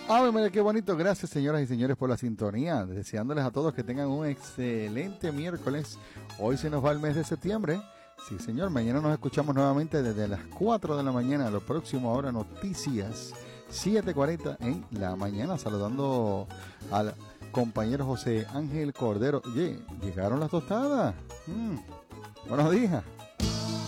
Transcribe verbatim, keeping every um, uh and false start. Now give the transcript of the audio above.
Ave María, qué bonito. Gracias, señoras y señores, por la sintonía. Deseándoles a todos que tengan un excelente miércoles. Hoy se nos va el mes de septiembre. Sí, señor. Mañana nos escuchamos nuevamente desde las cuatro de la mañana. Lo próximo ahora, noticias siete cuarenta en la mañana. Saludando al compañero José Ángel Cordero. Oye, llegaron las tostadas. Mm. Buenos días.